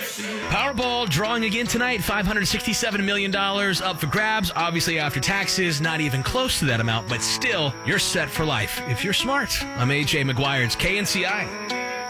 Powerball drawing again tonight. $567 million up for grabs. Obviously, after taxes, not even close to that amount, but still, you're set for life if you're smart. I'm AJ McGuire. It's KNCI.